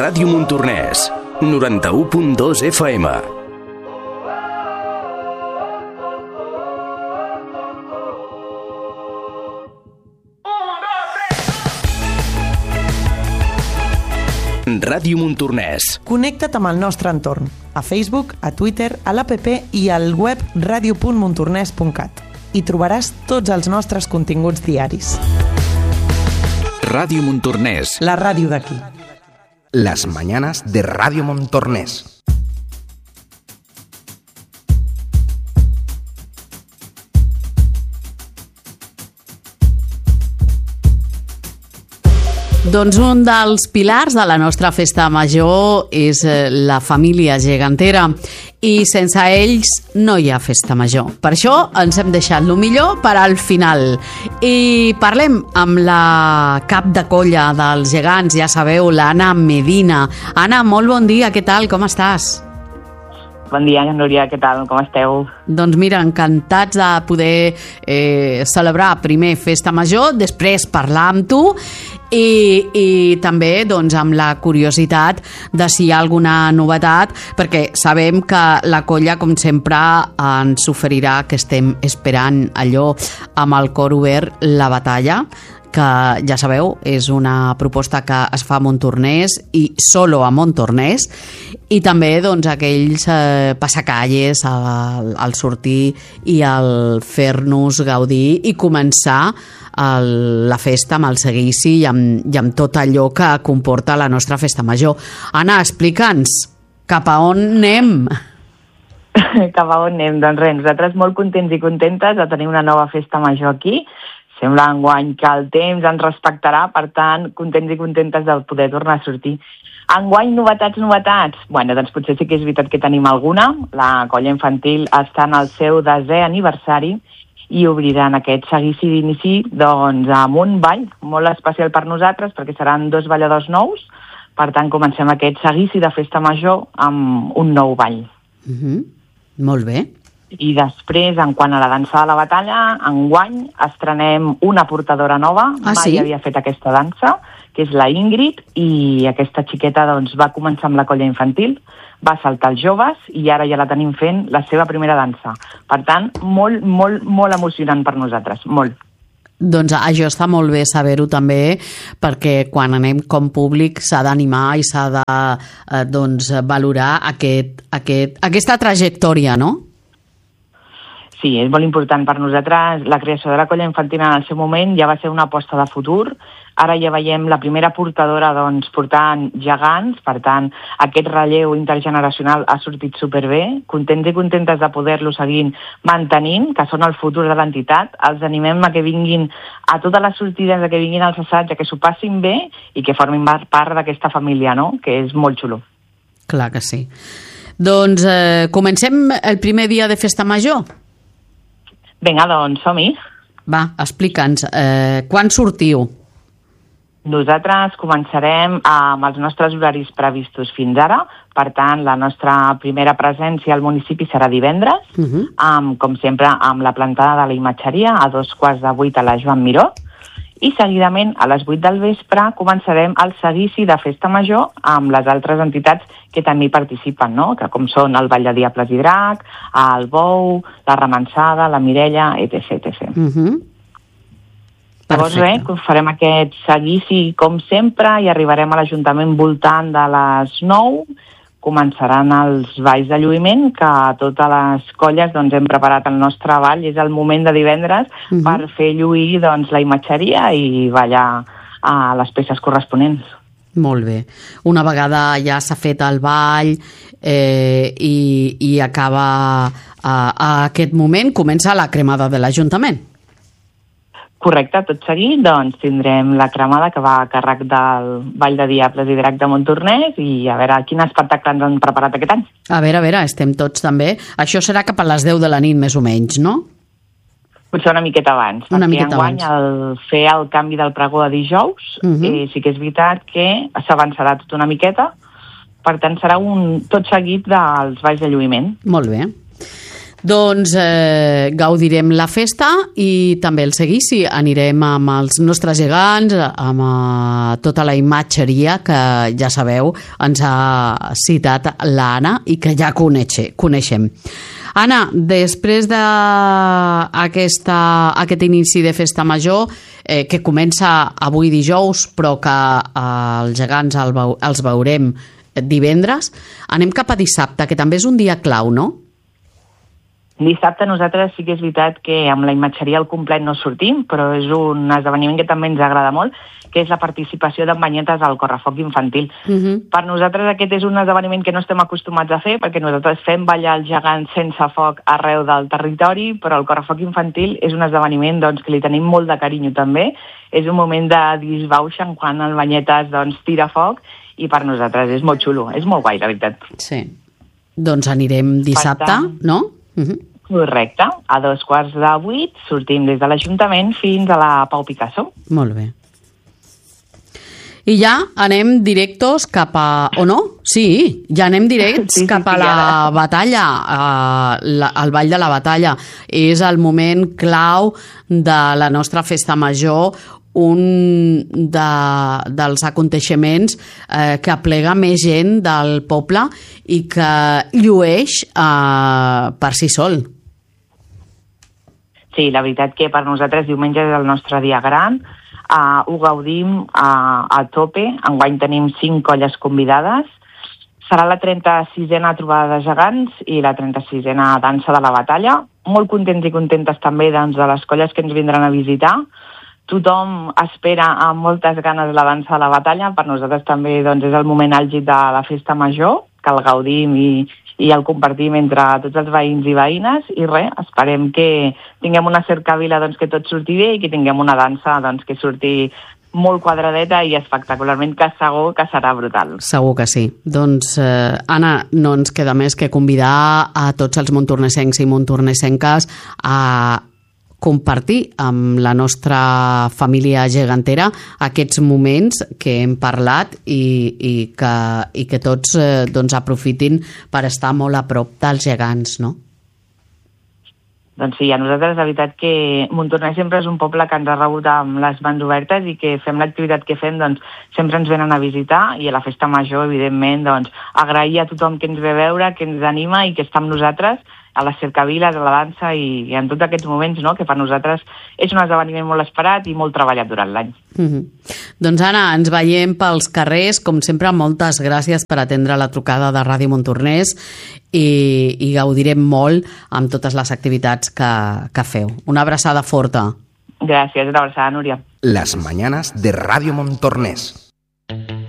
Ràdio Montornès, 91.2 FM. Ràdio Montornès. Connecta't amb el nostre entorn, a Facebook, a Twitter, a l'APP i al web radio.montornès.cat. Hi trobaràs tots els nostres continguts diaris. Ràdio Montornès. La ràdio d'aquí. Las mañanas de Radio Montornès. Doncs un dels pilars de la nostra festa major és la família gegantera i sense ells no hi ha festa major. Per això ens hem deixat el millor per al final. I parlem amb la cap de colla dels gegants, ja sabeu, l'Anna Medina. Anna, molt bon dia, què tal, com estàs? Bon dia, Núria, què tal? Com esteu? Doncs mira, encantats de poder celebrar primer festa major, després parlar amb tu i també doncs, amb la curiositat de si hi ha alguna novetat, perquè sabem que la colla, com sempre, ens oferirà que estem esperant allò amb el cor obert, la batalla, que ja sabeu, és una proposta que es fa a Montornès i solo a Montornès, i també doncs, aquells passacalles al sortir i al fer-nos gaudir i començar la festa amb el seguici i amb tot allò que comporta la nostra festa major. Anna, explica'ns, cap a on anem? Cap a on anem? Doncs res, nosaltres molt contents i contentes de tenir una nova festa major aquí. Sembla enguany que el temps ens respectarà, per tant, contents i contentes de poder tornar a sortir. Enguany, novetats. Bueno, doncs potser sí que és veritat que tenim alguna. La colla infantil està en el seu 10è aniversari i obriran aquest seguici d'inici doncs, amb un ball molt especial per nosaltres, perquè seran 2 balladors nous. Per tant, comencem aquest seguici de festa major amb un nou ball. Molt bé. I després, en quant a la dansa de la batalla, enguany estrenem una portadora nova. Sí? Mai havia fet aquesta dansa, que és la Ingrid, i aquesta xiqueta doncs, va començar amb la colla infantil, va saltar els joves i ara ja la tenim fent la seva primera dansa. Per tant, molt, molt, molt emocionant per nosaltres, molt. Doncs això està molt bé saber-ho també, perquè quan anem com públic s'ha d'animar i s'ha de doncs, valorar aquesta trajectòria, no? Sí, és molt important per nosaltres. La creació de la colla infantil en el seu moment ja va ser una aposta de futur. Ara ja veiem la primera portadora doncs, portant gegants, per tant, aquest relleu intergeneracional ha sortit superbé. Contents i contentes de poder-lo seguir mantenint, que són el futur de l'entitat. Els animem a que vinguin a totes les sortides, a que vinguin als assaigs, a que s'ho passin bé i que formin part d'aquesta família, no? Que és molt xulo. Clar que sí. Doncs comencem el primer dia de festa major? Vinga, doncs som-hi. Va, explica'ns, quan sortiu? Nosaltres començarem amb els nostres horaris previstos fins ara. Per tant, la nostra primera presència al municipi serà divendres, com sempre, amb la plantada de la imatgeria a 7:15 a la Joan Miró. I seguidament, a les 8 del vespre, començarem el seguici de festa major amb les altres entitats que també hi participen, no? Que com són el Ball de Diables i Drac, el Bou, la Remansada, la Mirella, etc. Llavors res, farem aquest seguici com sempre i arribarem a l'Ajuntament voltant de les 9. Començaran els balls de lluïment, que a totes les colles doncs, hem preparat el nostre ball. És el moment de divendres per fer lluir doncs, la imatgeria i ballar a les peces corresponents. Molt bé. Una vegada ja s'ha fet el ball i acaba a aquest moment, comença la cremada de l'Ajuntament. Correcte, tot seguit doncs, tindrem la cremada que va a càrrec del Ball de Diables i Drac de Montornès i a veure quin espectacle ens han preparat aquest any. A veure, estem tots també. Això serà cap a les 10 de la nit, més o menys, no? Potser una miqueta abans, perquè enguany al fer el canvi del pregó de dijous, sí que és veritat que s'avançarà tot una miqueta, per tant serà un tot seguit dels balls de lluïment. Molt bé. Doncs gaudirem la festa i també el seguici. Anirem amb els nostres gegants, amb tota la imatgeria que ja sabeu ens ha citat l'Anna i que ja coneixem. Anna, després d'aquest inici de festa major, que comença avui dijous, però que els gegants els veurem divendres, anem cap a dissabte, que també és un dia clau, no? Dissabte nosaltres sí que és veritat que amb la imatgeria al complet no sortim, però és un esdeveniment que també ens agrada molt, que és la participació d'en Banyetes al correfoc infantil. Per nosaltres aquest és un esdeveniment que no estem acostumats a fer, perquè nosaltres fem ballar els gegants sense foc arreu del territori, però el correfoc infantil és un esdeveniment que li tenim molt de carinyo també. És un moment de disbauxa quan el Banyetes tira foc i per nosaltres és molt xulo, és molt guai, la veritat. Sí, doncs anirem dissabte, no? Correcte, a 7:45 sortim des de l'Ajuntament fins a la Pau Picasso. Molt bé. I ja anem directos cap a... o no? Sí, ja anem directs cap a la batalla, al Ball de la Batalla. És el moment clau de la nostra festa major, un dels aconteixements que aplega més gent del poble i que llueix per si sol. Sí, la veritat que per nosaltres diumenge és el nostre dia gran, ho gaudim a tope, enguany tenim 5 colles convidades, serà la 36a trobada de gegants i la 36a dansa de la batalla, molt contents i contentes també de les colles que ens vindran a visitar. Tothom espera amb moltes ganes la dansa de la batalla. Per nosaltres també és el moment àlgid de la festa major, que el gaudim i el compartim entre tots els veïns i veïnes. I res, esperem que tinguem una cercavila que tot surti bé i que tinguem una dansa que surti molt quadradeta i espectacularment, que segur que serà brutal. Segur que sí. Doncs, Anna, no ens queda més que convidar a tots els montornesencs i montornesenques a compartir amb la nostra família gegantera aquests moments que hem parlat i que tots aprofitin per estar molt a prop dels gegants, no? Doncs sí, a nosaltres la veritat que Montornès sempre és un poble que ens ha rebut amb les mans obertes i que fem l'activitat que fem, sempre ens venen a visitar i a la festa major, evidentment, agrair a tothom que ens ve a veure, que ens anima i que està amb nosaltres a les cercaviles, a la dansa i en tots aquests moments, no?, que per nosaltres és un esdeveniment molt esperat i molt treballat durant l'any. Doncs Anna, ens veiem pels carrers, com sempre, moltes gràcies per atendre la trucada de Ràdio Montornès i gaudirem molt amb totes les activitats que feu. Una abraçada forta. Gràcies, una abraçada, Núria. Las mañanas de Radio Montornès.